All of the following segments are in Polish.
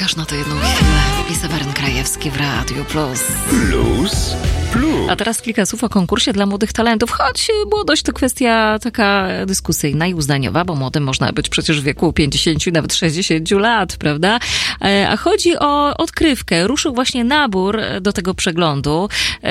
czekasz na to jedną chwilę. I Seweryn Krajewski w Radiu Plus. A teraz kilka słów o konkursie dla młodych talentów, choć młodość to kwestia taka dyskusyjna i uznaniowa, bo młodym można być przecież w wieku 50, nawet 60 lat, prawda? A chodzi o odkrywkę. Ruszył właśnie nabór do tego przeglądu.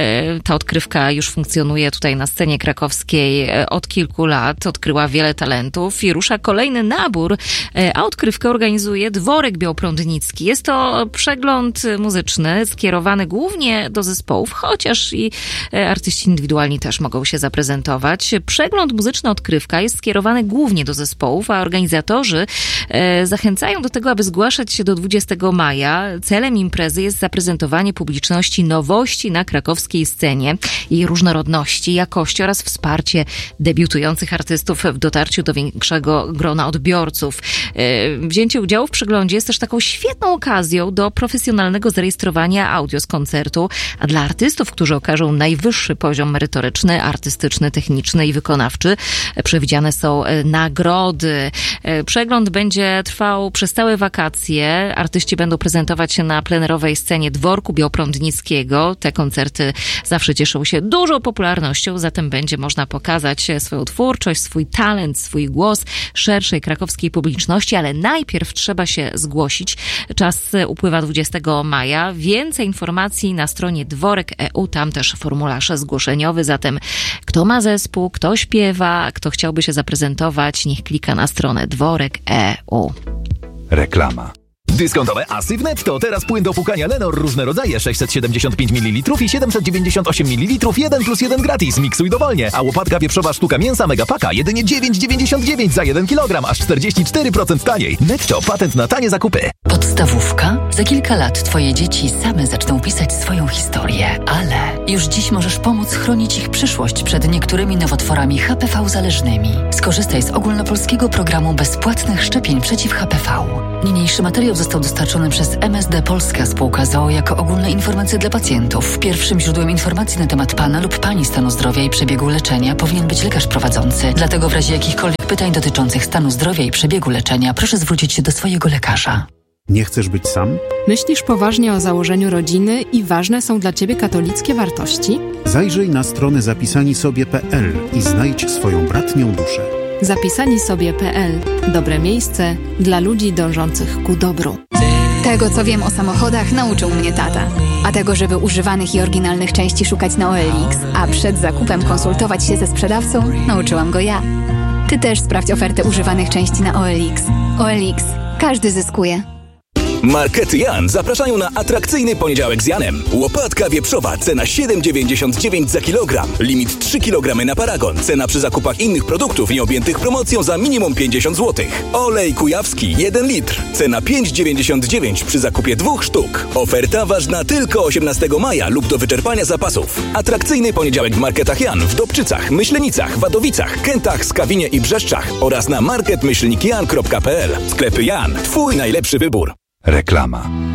Ta odkrywka już funkcjonuje tutaj na scenie krakowskiej od kilku lat. Odkryła wiele talentów i rusza kolejny nabór, a odkrywkę organizuje Dworek Białoprądnicki. Jest to przegląd muzyczny skierowany głównie do zespołów, chociaż i artyści indywidualni też mogą się zaprezentować. Przegląd muzyczny Odkrywka jest skierowany głównie do zespołów, a organizatorzy zachęcają do tego, aby zgłaszać się do 20 maja. Celem imprezy jest zaprezentowanie publiczności nowości na krakowskiej scenie, jej różnorodności, jakości oraz wsparcie debiutujących artystów w dotarciu do większego grona odbiorców. Wzięcie udziału w przeglądzie jest też taką świetną okazją do profesjonalnego zarejestrowania audio z koncertu, a dla artystów, którzy okażą najwyższy poziom merytoryczny, artystyczny, techniczny i wykonawczy, przewidziane są nagrody. Przegląd będzie trwał przez całe wakacje. Artyści będą prezentować się na plenerowej scenie Dworku Białoprądnickiego. Te koncerty zawsze cieszą się dużą popularnością, zatem będzie można pokazać swoją twórczość, swój talent, swój głos szerszej krakowskiej publiczności, ale najpierw trzeba się zgłosić. Czas upływa 20 maja. Więcej informacji na stronie Dworek.eu, tam też formularz zgłoszeniowy, zatem kto ma zespół, kto śpiewa, kto chciałby się zaprezentować, niech klika na stronę Dworek.eu. Reklama. Dyskontowe Asy w Netto. Teraz płyn do płukania Lenor. Różne rodzaje. 675 ml i 798 ml. 1+1 gratis. Miksuj dowolnie. A łopatka pieprzowa sztuka mięsa Megapaka jedynie 9,99 za 1 kg. Aż 44% taniej. Netto. Patent na tanie zakupy. Podstawówka? Za kilka lat twoje dzieci same zaczną pisać swoją historię. Ale już dziś możesz pomóc chronić ich przyszłość przed niektórymi nowotworami HPV zależnymi. Skorzystaj z ogólnopolskiego programu bezpłatnych szczepień przeciw HPV. Niniejszy materiał został dostarczony przez MSD Polska Spółka z o.o. jako ogólne informacje dla pacjentów. Pierwszym źródłem informacji na temat pana lub pani stanu zdrowia i przebiegu leczenia powinien być lekarz prowadzący. Dlatego w razie jakichkolwiek pytań dotyczących stanu zdrowia i przebiegu leczenia proszę zwrócić się do swojego lekarza. Nie chcesz być sam? Myślisz poważnie o założeniu rodziny i ważne są dla Ciebie katolickie wartości? Zajrzyj na stronę zapisanisobie.pl i znajdź swoją bratnią duszę. Zapisanisobie.pl. Dobre miejsce dla ludzi dążących ku dobru. Tego, co wiem o samochodach, nauczył mnie tata. A tego, żeby używanych i oryginalnych części szukać na OLX, a przed zakupem konsultować się ze sprzedawcą, nauczyłam go ja. Ty też sprawdź ofertę używanych części na OLX. OLX. Każdy zyskuje. Markety Jan zapraszają na atrakcyjny poniedziałek z Janem. Łopatka wieprzowa, cena 7,99 za kilogram. Limit 3 kg na paragon. Cena przy zakupach innych produktów nieobjętych promocją za minimum 50 zł. Olej kujawski 1 litr. Cena 5,99 przy zakupie 2 sztuk. Oferta ważna tylko 18 maja lub do wyczerpania zapasów. Atrakcyjny poniedziałek w Marketach Jan w Dobczycach, Myślenicach, Wadowicach, Kętach, Skawinie i Brzeszczach oraz na market-jan.pl. Sklepy Jan. Twój najlepszy wybór. Reklama.